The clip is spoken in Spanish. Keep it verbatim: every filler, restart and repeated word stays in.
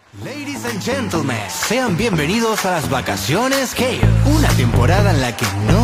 Ladies and gentlemen, sean bienvenidos a las vacaciones Cave, una temporada en la que no